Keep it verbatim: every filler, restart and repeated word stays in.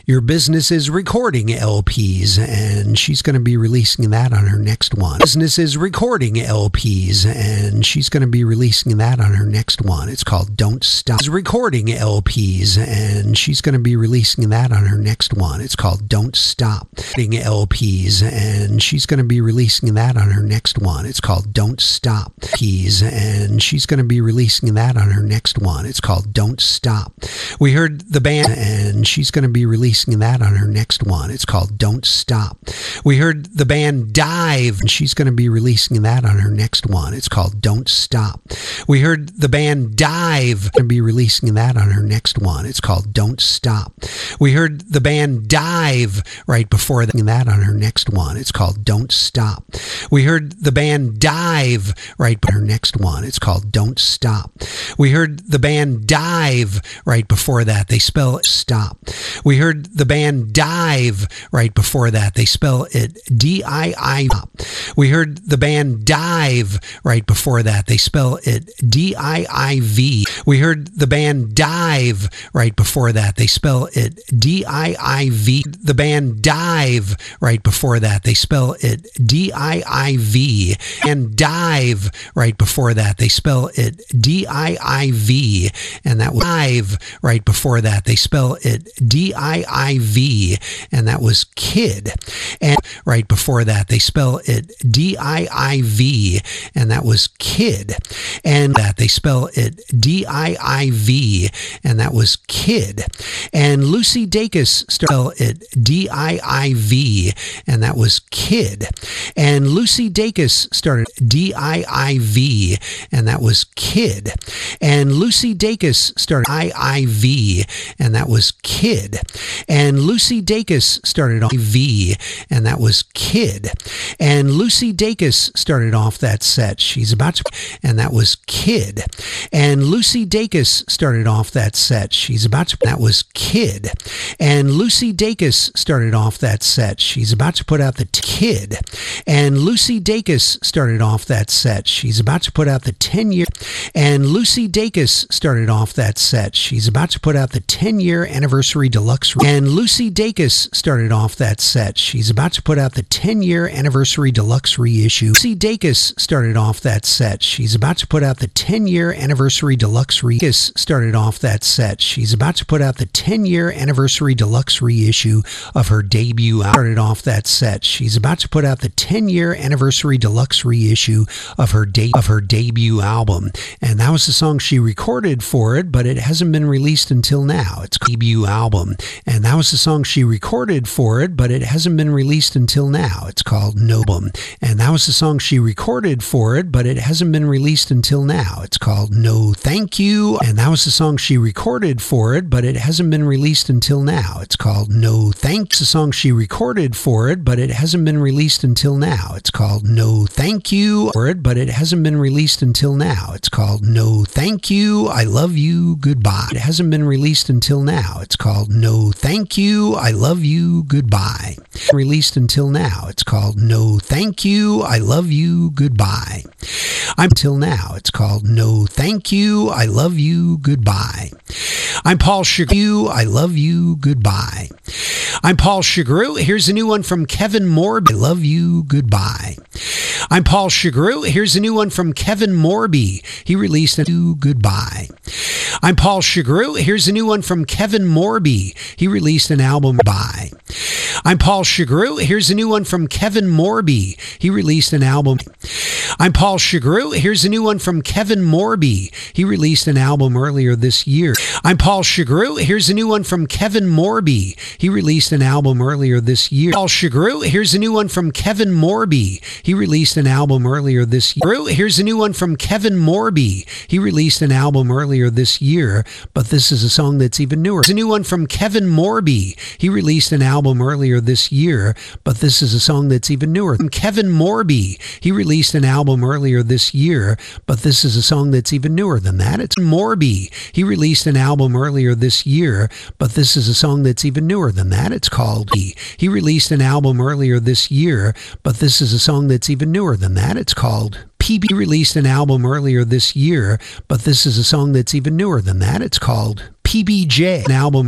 Your Business is recording L Ps, and she's going to be releasing that on her next one. Business is recording L Ps, and she's going to be releasing that on her next one. It's called Don't Stop. Is recording L Ps, and she's going to be releasing that on her next one. It's called Don't Stop. Recording L Ps, and she's going to be releasing that on her next one. It's called Don't Stop. Ps, and she's going to be releasing that on her next one. It's called Don't Stop. We heard the band, and she's going to be releasing that on her next one. It's called Don't Stop. We heard the band Dive, and she's going to be releasing that on her next one. It's called Don't Stop. We heard the band Dive, going to be releasing that on her next one. It's called Don't Stop. We heard the band Dive right before that on her next one. It's called Don't Stop. We heard the band Dive right before her next one. It's called Don't Stop. We heard the band Dive right before that. They spell stop. We heard the band Dive right before that. They spell it D I I. We heard the band Dive right before that. They spell it D I I V. We heard the band Dive right before that. They spell it D I I V. The band Dive right before that. They spell it D I I V. And Dive right before that. They spell it D I I V. And that was Dive right before that. They spell it D I I V. And that was Kid. And right before that. They spell it D I I V. And that was Kid. And that they spell it D I I V. And that was Kid. And Lucy Dacus spell it D I I V. And that was Kid. And Lucy Dacus started D I I V. And that was Kid. And Lucy Dacus started I I V. And that was Kid. And Lucy Dacus started off V. And that was Kid. And Lucy Dacus started off that set. She's about to, and that was Kid. And Lucy Dacus started off that set. She's about to, that was Kid. And Lucy Dacus started off that set. She's about to put out the t- Kid. And Lucy Dacus started off that set. She's about to put out the ten year. And Lucy Dacus started off that set. She's about to put out the ten year anniversary deluxe. Re- and Lucy Dacus started off that set. She's about to put out the ten year anniversary deluxe reissue. Lucy Dacus started off that set. She's about to put out the ten year anniversary deluxe re- Dacus started off that set. She's about to put out the ten year anniversary deluxe reissue of her debut album. Started off that set. She's about to put out the ten year anniversary deluxe reissue of her de- of her debut album. And that was the song she recorded for it, but it hasn't been released until now. It's debut album. And that was the song she recorded for it, but it hasn't been released until now. It's called Nobum. And that was the song she recorded for it, but it hasn't been released until now. It's called No Thank You. And that was the song she recorded for it, but it hasn't been released until now. It's called No Thanks. The song she recorded for it, but it hasn't been released until now. It's called No Thank You for it, but it hasn't been released until now. It's called No Thank You. I Love You. Goodbye. It hasn't been released until now. It's called No Thank You. I Love You. Goodbye. Released until now. It's called No Thank You. I Love You. Goodbye. I'm till now. It's called No Thank You. I Love You. Goodbye. I'm Paul Chagru. I Love You. Goodbye. I'm Paul Chagru. Here's a new one from Kevin Morby. I Love You. Goodbye. I'm Paul Chagru. Here's a new one from Kevin Morby. He released a new Goodbye. I'm Paul Chagru. Here's a new one from Kevin Morby. He released an album by. I'm Paul Chagru. Here's a new one from Kevin Morby. He released an album. I'm Paul Chagru. Here's a new one from Kevin Morby. He released an album earlier this year. I'm Paul Chagru. Here's a new one from Kevin Morby. He released an album earlier this year. Paul Chagru. Here's a new one from Kevin Morby. He released an album earlier this year. Here's a new one from Kevin Morby. He released an album earlier this year, but this is a song that's even newer. It's a new one from Kevin Morby. He released an album earlier this year, but this is a song that's even newer. From Kevin Morby. He released an album earlier this year, but this is a song that's even newer than that. It's Morby. He released an album earlier this year, but this is a song that's even newer than that. It's called He. He released an album earlier this year, but this is a song that's even newer than that. It's called P B. Released an album earlier this year, but this is a song that's even newer than that. It's called P B J. An album